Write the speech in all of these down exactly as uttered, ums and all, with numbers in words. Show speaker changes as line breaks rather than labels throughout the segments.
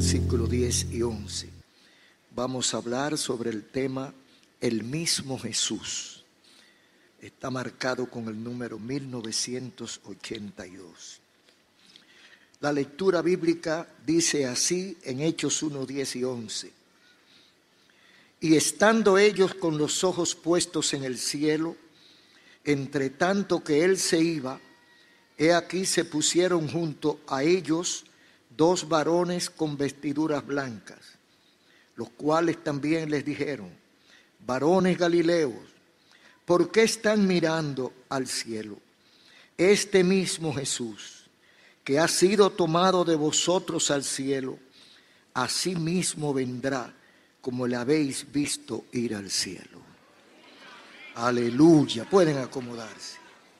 versículos diez y once. Vamos a hablar sobre el tema el mismo Jesús. Está marcado con el número mil novecientos ochenta y dos. La lectura bíblica dice así en Hechos uno, diez y once. Y estando ellos con los ojos puestos en el cielo, entre tanto que él se iba, he aquí se pusieron junto a ellos dos varones con vestiduras blancas, los cuales también les dijeron: varones galileos, ¿por qué están mirando al cielo? Este mismo Jesús, que ha sido tomado de vosotros al cielo, así mismo vendrá como le habéis visto ir al cielo. Aleluya. Pueden acomodarse.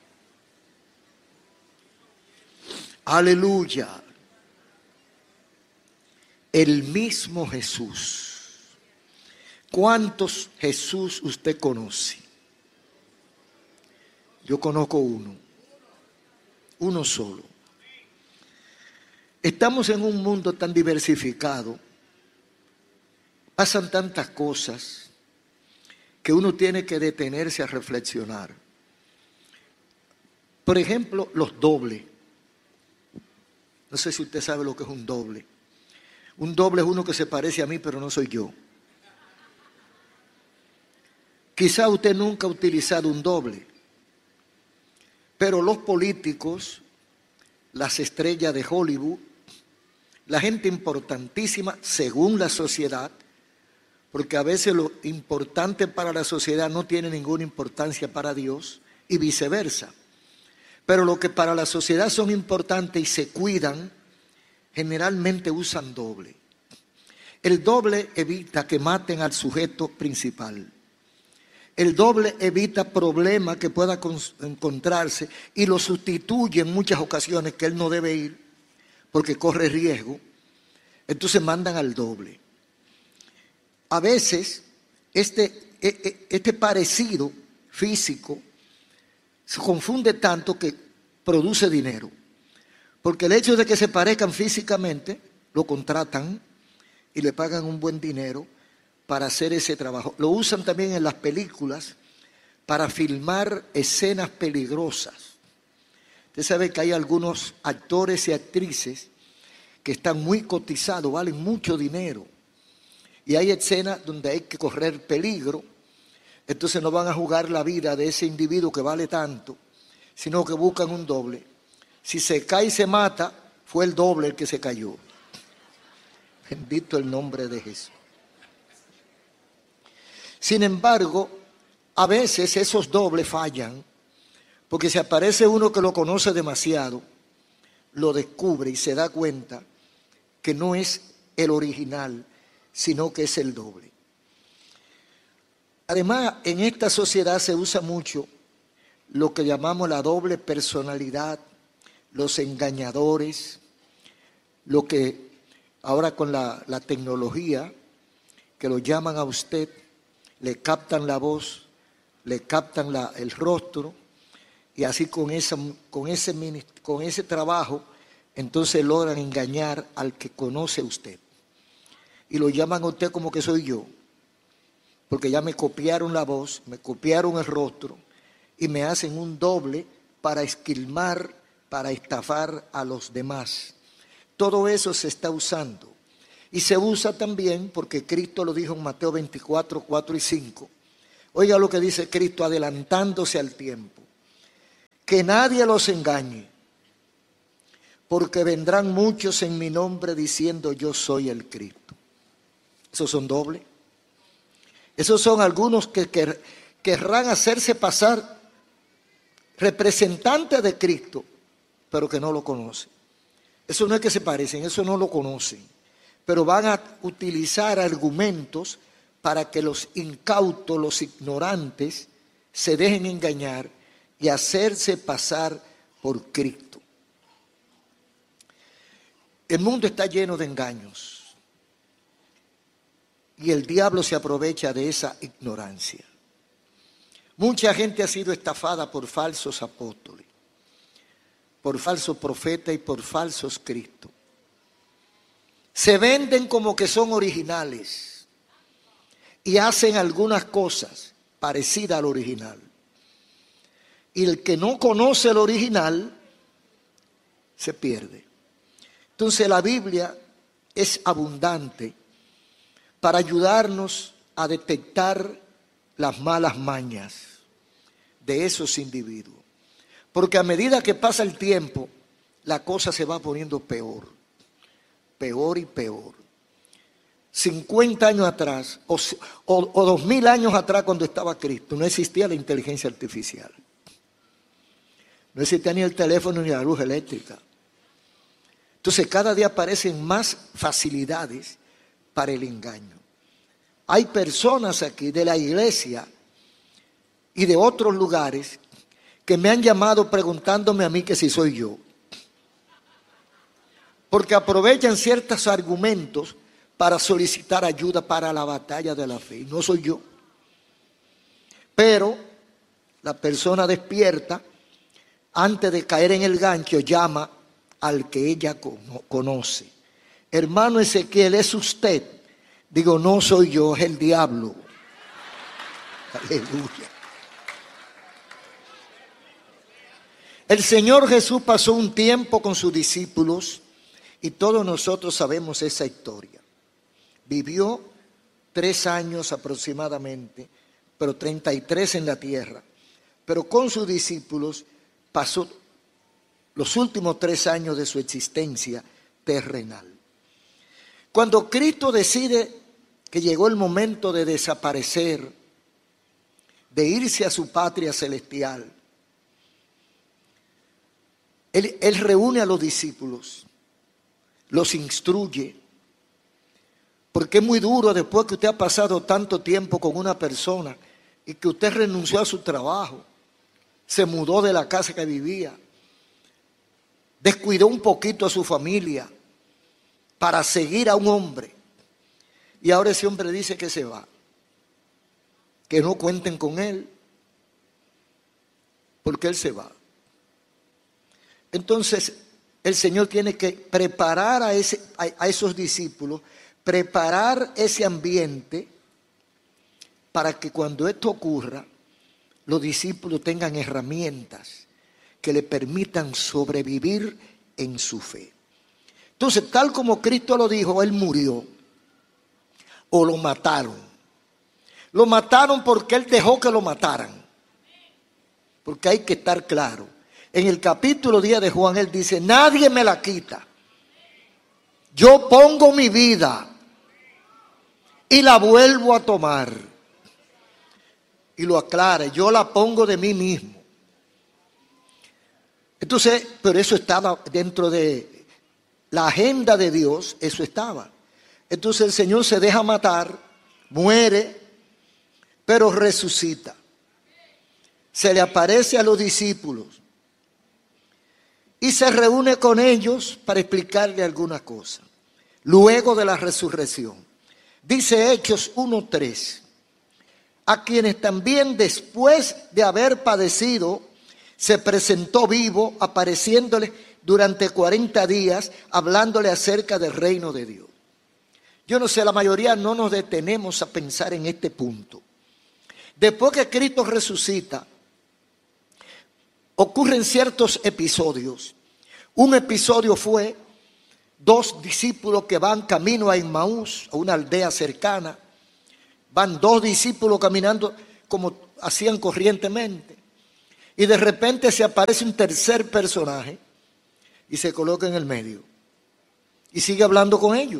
Aleluya. El mismo Jesús. ¿Cuántos Jesús usted conoce? Yo conozco uno. Uno solo. Estamos en un mundo tan diversificado. Pasan tantas cosas que uno tiene que detenerse a reflexionar. Por ejemplo, los dobles. No sé si usted sabe lo que es un doble. Un doble es uno que se parece a mí, pero no soy yo. Quizá usted nunca ha utilizado un doble, pero los políticos, las estrellas de Hollywood, la gente importantísima según la sociedad, porque a veces lo importante para la sociedad no tiene ninguna importancia para Dios y viceversa. Pero lo que para la sociedad son importantes y se cuidan, generalmente usan doble. El doble evita que maten al sujeto principal. El doble evita problemas que pueda encontrarse y lo sustituye en muchas ocasiones que él no debe ir porque corre riesgo. Entonces mandan al doble. A veces este, este parecido físico se confunde tanto que produce dinero. Porque el hecho de que se parezcan físicamente, lo contratan y le pagan un buen dinero para hacer ese trabajo. Lo usan también en las películas para filmar escenas peligrosas. Usted sabe que hay algunos actores y actrices que están muy cotizados, valen mucho dinero. Y hay escenas donde hay que correr peligro. Entonces no van a jugar la vida de ese individuo que vale tanto, sino que buscan un doble. Si se cae y se mata, fue el doble el que se cayó. Bendito el nombre de Jesús. Sin embargo, a veces esos dobles fallan, porque si aparece uno que lo conoce demasiado, lo descubre y se da cuenta que no es el original, sino que es el doble. Además, en esta sociedad se usa mucho lo que llamamos la doble personalidad, los engañadores, lo que ahora con la, la tecnología, que lo llaman a usted, le captan la voz, le captan la, el rostro, y así con, esa, con, ese, con ese trabajo, entonces logran engañar al que conoce a usted. Y lo llaman a usted como que soy yo, porque ya me copiaron la voz, me copiaron el rostro, y me hacen un doble para esquilmar, para estafar a los demás. Todo eso se está usando. Y se usa también porque Cristo lo dijo en Mateo veinticuatro, cuatro y cinco. Oiga lo que dice Cristo adelantándose al tiempo. Que nadie los engañe, porque vendrán muchos en mi nombre diciendo yo soy el Cristo. Esos son dobles. Esos son algunos que quer, querrán hacerse pasar representantes de Cristo, pero que no lo conocen. Eso no es que se parecen, eso no lo conocen. Pero van a utilizar argumentos para que los incautos, los ignorantes, se dejen engañar y hacerse pasar por Cristo. El mundo está lleno de engaños y el diablo se aprovecha de esa ignorancia. Mucha gente ha sido estafada por falsos apóstoles, por falsos profetas y por falsos Cristos. se venden como que son originales y hacen algunas cosas parecidas al original. Y el que no conoce el original se pierde. Entonces la Biblia es abundante para ayudarnos a detectar las malas mañas de esos individuos. Porque a medida que pasa el tiempo, la cosa se va poniendo peor, peor y peor. cincuenta años atrás, o, o, o dos mil años atrás cuando estaba Cristo, no existía la inteligencia artificial. No existía ni el teléfono ni la luz eléctrica. Entonces cada día aparecen más facilidades para el engaño. Hay personas aquí de la iglesia y de otros lugares que me han llamado preguntándome a mí que si soy yo. Porque aprovechan ciertos argumentos para solicitar ayuda para la batalla de la fe. Y no soy yo. Pero la persona despierta, antes de caer en el gancho, llama al que ella conoce. Hermano Ezequiel, ¿es usted? Digo, no soy yo, es el diablo. Aleluya. El Señor Jesús pasó un tiempo con sus discípulos y todos nosotros sabemos esa historia. Vivió tres años aproximadamente, pero treinta y tres en la tierra. Pero con sus discípulos pasó los últimos tres años de su existencia terrenal. Cuando Cristo decide que llegó el momento de desaparecer, de irse a su patria celestial, Él, él reúne a los discípulos, los instruye, porque es muy duro después que usted ha pasado tanto tiempo con una persona y que usted renunció a su trabajo, se mudó de la casa que vivía, descuidó un poquito a su familia para seguir a un hombre. Y ahora ese hombre dice que se va, que no cuenten con él, porque él se va. Entonces, el Señor tiene que preparar a, ese, a, a esos discípulos, preparar ese ambiente para que cuando esto ocurra, los discípulos tengan herramientas que le permitan sobrevivir en su fe. Entonces, tal como Cristo lo dijo, Él murió o lo mataron. Lo mataron porque Él dejó que lo mataran. Porque hay que estar claro. En el capítulo diez de Juan, Él dice, nadie me la quita. Yo pongo mi vida y la vuelvo a tomar. Y lo aclara, yo la pongo de mí mismo. Entonces, pero eso estaba dentro de la agenda de Dios, eso estaba. Entonces el Señor se deja matar, muere, pero resucita. Se le aparece a los discípulos y se reúne con ellos para explicarle alguna cosa. Luego de la resurrección. Dice Hechos uno tres. A quienes también después de haber padecido, se presentó vivo, apareciéndole durante cuarenta días, hablándole acerca del reino de Dios. Yo no sé, la mayoría no nos detenemos a pensar en este punto. Después que Cristo resucita, ocurren ciertos episodios. Un episodio fue dos discípulos que van camino a Emmaús, a una aldea cercana. Van dos discípulos caminando como hacían corrientemente. Y de repente se aparece un tercer personaje y se coloca en el medio. Y sigue hablando con ellos.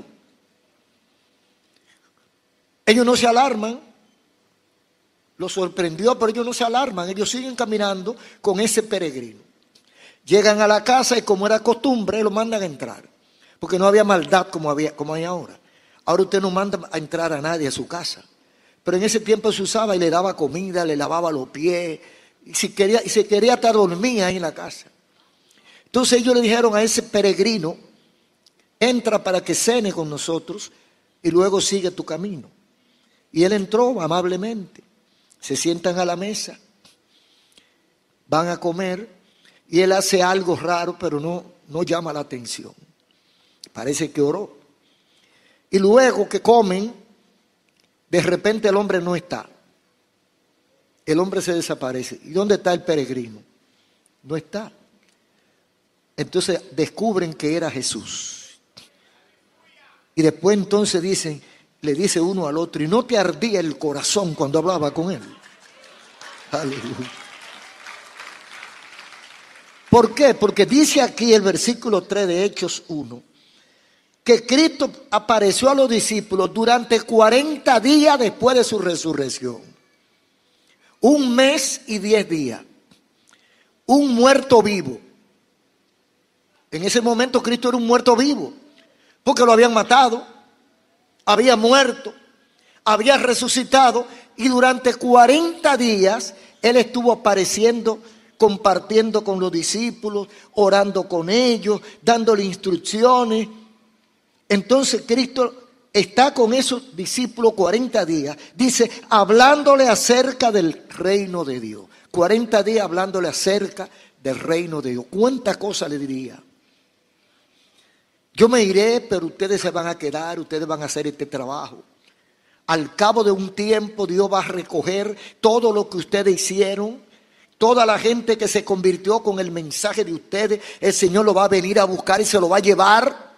Ellos no se alarman. Los sorprendió, pero ellos no se alarman. Ellos siguen caminando con ese peregrino. Llegan a la casa y como era costumbre, lo mandan a entrar. Porque no había maldad como, había, como hay ahora. Ahora usted no manda a entrar a nadie a su casa. Pero en ese tiempo se usaba y le daba comida, le lavaba los pies. Y si quería, y se quería hasta dormía ahí en la casa. Entonces ellos le dijeron a ese peregrino, entra para que cene con nosotros y luego sigue tu camino. Y él entró amablemente. Se sientan a la mesa, van a comer y él hace algo raro, pero no, no llama la atención. Parece que oró. Y luego que comen, de repente el hombre no está. El hombre se desaparece. ¿Y dónde está el peregrino? No está. Entonces descubren que era Jesús. Y después entonces dicen, le dice uno al otro, ¿y no te ardía el corazón cuando hablaba con él? Aleluya. ¿Por qué? Porque dice aquí el versículo tres de Hechos uno, que Cristo apareció a los discípulos durante cuarenta días después de su resurrección. Un mes y diez días. Un muerto vivo. En ese momento Cristo era un muerto vivo, porque lo habían matado, había muerto, había resucitado, y durante cuarenta días Él estuvo apareciendo, compartiendo con los discípulos, orando con ellos, dándole instrucciones. Entonces Cristo está con esos discípulos cuarenta días, dice, hablándole acerca del reino de Dios. cuarenta días hablándole acerca del reino de Dios. ¿Cuántas cosas le diría? Yo me iré, pero ustedes se van a quedar, ustedes van a hacer este trabajo. Al cabo de un tiempo Dios va a recoger todo lo que ustedes hicieron. Toda la gente que se convirtió con el mensaje de ustedes, el Señor lo va a venir a buscar y se lo va a llevar.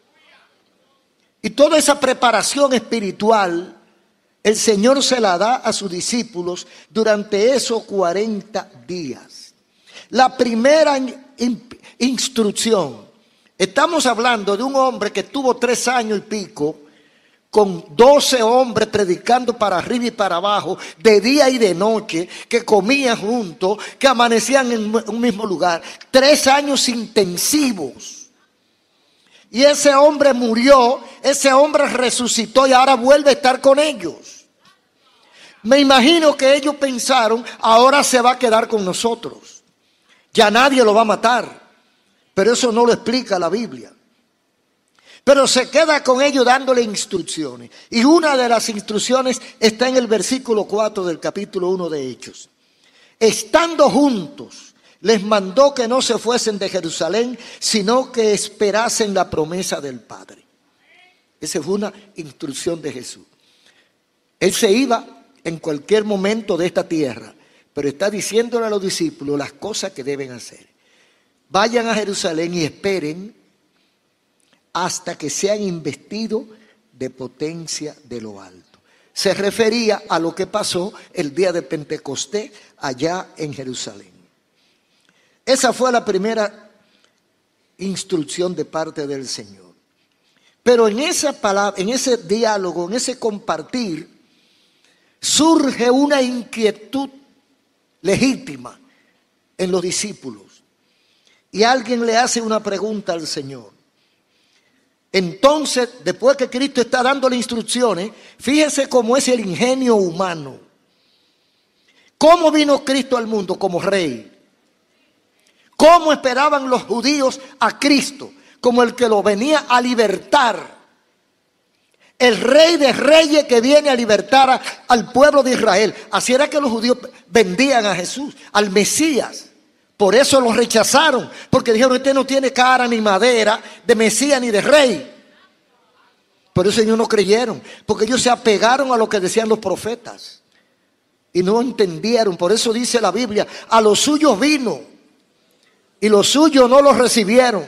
Y toda esa preparación espiritual, el Señor se la da a sus discípulos durante esos cuarenta días. La primera in- instrucción. Estamos hablando de un hombre que estuvo tres años y pico con doce hombres predicando para arriba y para abajo, de día y de noche, que comían juntos, que amanecían en un mismo lugar. Tres años intensivos. Y ese hombre murió, ese hombre resucitó y ahora vuelve a estar con ellos. Me imagino que ellos pensaron, ahora se va a quedar con nosotros. Ya nadie lo va a matar. Pero eso no lo explica la Biblia. Pero se queda con ellos dándole instrucciones. Y una de las instrucciones está en el versículo cuatro del capítulo uno de Hechos. Estando juntos, les mandó que no se fuesen de Jerusalén, sino que esperasen la promesa del Padre. Esa fue una instrucción de Jesús. Él se iba en cualquier momento de esta tierra, pero está diciéndole a los discípulos las cosas que deben hacer. Vayan a Jerusalén y esperen hasta que sean investidos de potencia de lo alto. Se refería a lo que pasó el día de Pentecostés allá en Jerusalén. Esa fue la primera instrucción de parte del Señor. Pero en esa palabra, en ese diálogo, en ese compartir, surge una inquietud legítima en los discípulos. Y alguien le hace una pregunta al Señor. Entonces, después que Cristo está dándole instrucciones, fíjese cómo es el ingenio humano. ¿Cómo vino Cristo al mundo? Como rey. ¿Cómo esperaban los judíos a Cristo? Como el que lo venía a libertar. El rey de reyes que viene a libertar a, al pueblo de Israel. Así era que los judíos vendían a Jesús, al Mesías. Por eso lo rechazaron, porque dijeron, este no tiene cara ni madera de Mesías ni de rey. Por eso ellos no creyeron, porque ellos se apegaron a lo que decían los profetas y no entendieron. Por eso dice la Biblia, a los suyos vino y los suyos no los recibieron.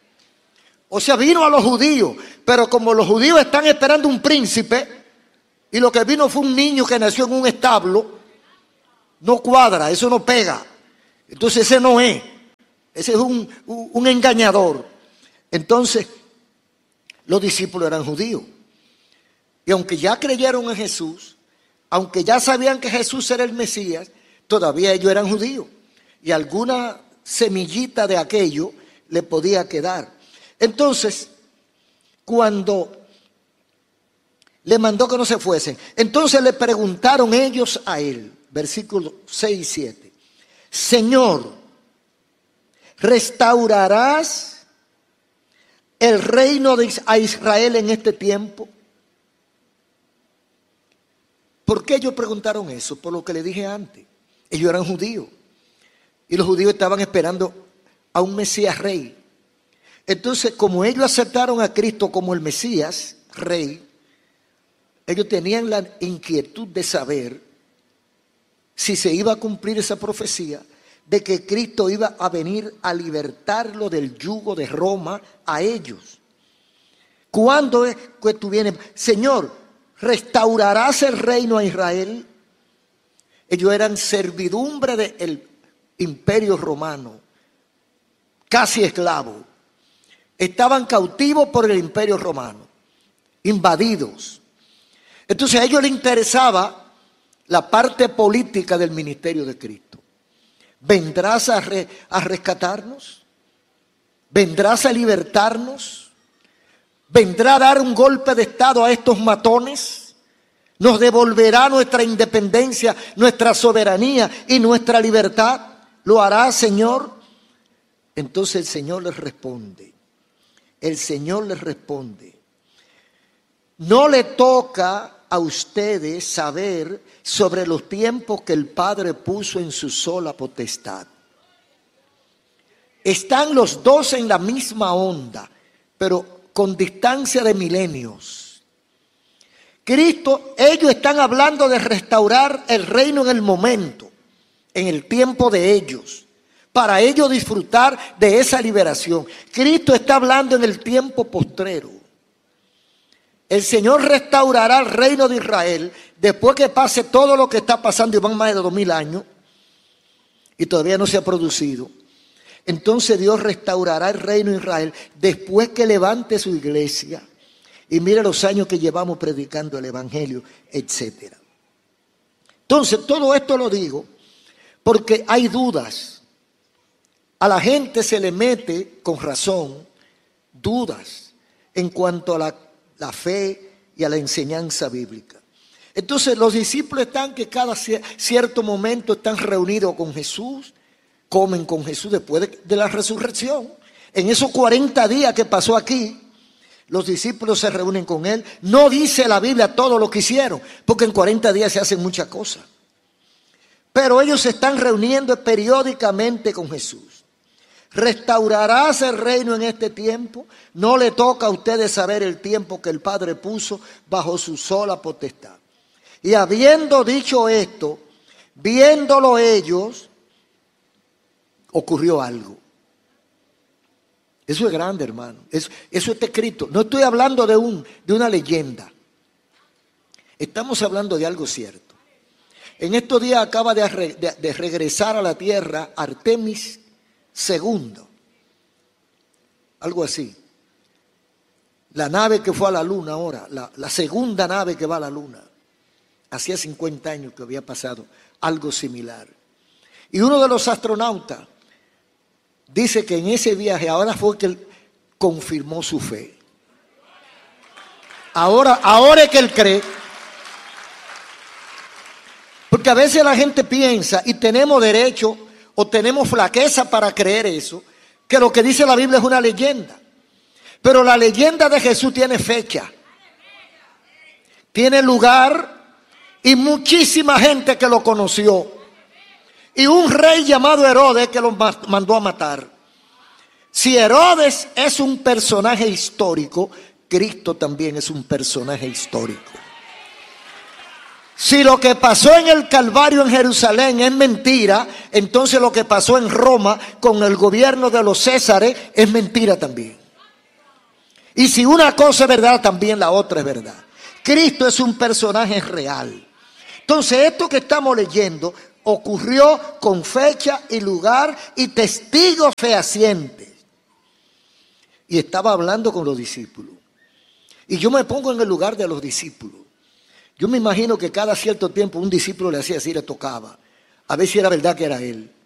O sea, vino a los judíos, pero como los judíos están esperando un príncipe y lo que vino fue un niño que nació en un establo, no cuadra, eso no pega. Entonces ese no es, ese es un, un, un engañador. Entonces los discípulos eran judíos. Y aunque ya creyeron en Jesús, aunque ya sabían que Jesús era el Mesías, todavía ellos eran judíos. Y alguna semillita de aquello le podía quedar. Entonces, cuando le mandó que no se fuesen, entonces le preguntaron ellos a él, versículos seis y siete. Señor, ¿restaurarás el reino de a Israel en este tiempo? ¿Por qué ellos preguntaron eso? Por lo que le dije antes. Ellos eran judíos. Y los judíos estaban esperando a un Mesías rey. Entonces, como ellos aceptaron a Cristo como el Mesías, rey, ellos tenían la inquietud de saber si se iba a cumplir esa profecía de que Cristo iba a venir a libertarlo del yugo de Roma a ellos. ¿Cuándo es que tú vienes? Señor, ¿restaurarás el reino a Israel? Ellos eran servidumbre del imperio romano, casi esclavos. Estaban cautivos por el imperio romano, invadidos. Entonces a ellos les interesaba la parte política del ministerio de Cristo. ¿Vendrás a, re, a rescatarnos? ¿Vendrás a libertarnos? ¿Vendrá a dar un golpe de estado a estos matones? ¿Nos devolverá nuestra independencia, nuestra soberanía y nuestra libertad? ¿Lo hará, Señor? Entonces el Señor les responde. El Señor les responde. No le toca a ustedes saber sobre los tiempos que el Padre puso en su sola potestad. Están los dos en la misma onda, pero con distancia de milenios. Cristo, ellos están hablando de restaurar el reino en el momento, en el tiempo de ellos, para ellos disfrutar de esa liberación. Cristo está hablando en el tiempo postrero. El Señor restaurará el reino de Israel después que pase todo lo que está pasando, y van más de dos mil años y todavía no se ha producido. Entonces Dios restaurará el reino de Israel después que levante su iglesia. Y mire los años que llevamos predicando el evangelio, etcétera. Entonces todo esto lo digo porque hay dudas. A la gente se le mete con razón dudas en cuanto a la, la fe y a la enseñanza bíblica. Entonces los discípulos están que cada cierto momento están reunidos con Jesús, comen con Jesús después de, de la resurrección. En esos cuarenta días que pasó aquí, los discípulos se reúnen con él. No dice la Biblia todo lo que hicieron, porque en cuarenta días se hacen muchas cosas. Pero ellos se están reuniendo periódicamente con Jesús. ¿Restaurarás el reino en este tiempo? No le toca a ustedes saber el tiempo que el Padre puso bajo su sola potestad. Y habiendo dicho esto, viéndolo ellos, ocurrió algo. Eso es grande, hermano. Eso, eso está escrito. No estoy hablando de, un, de una leyenda. Estamos hablando de algo cierto. En estos días acaba de, de, de regresar a la tierra Artemis segundo. Algo así. La nave que fue a la luna ahora. La, la segunda nave que va a la luna. Hacía cincuenta años que había pasado algo similar. Y uno de los astronautas dice que en ese viaje ahora fue que él confirmó su fe. Ahora, ahora es que él cree. Porque a veces la gente piensa, y tenemos derecho o tenemos flaqueza para creer eso, que lo que dice la Biblia es una leyenda. Pero la leyenda de Jesús tiene fecha, tiene lugar y muchísima gente que lo conoció. Y un rey llamado Herodes que lo mandó a matar. Si Herodes es un personaje histórico, Cristo también es un personaje histórico. Si lo que pasó en el Calvario en Jerusalén es mentira, entonces lo que pasó en Roma con el gobierno de los Césares es mentira también. Y si una cosa es verdad, también la otra es verdad. Cristo es un personaje real. Entonces esto que estamos leyendo ocurrió con fecha y lugar y testigos fehacientes. Y estaba hablando con los discípulos. Y yo me pongo en el lugar de los discípulos. Yo me imagino que cada cierto tiempo un discípulo le hacía así, le tocaba. A ver si era verdad que era él.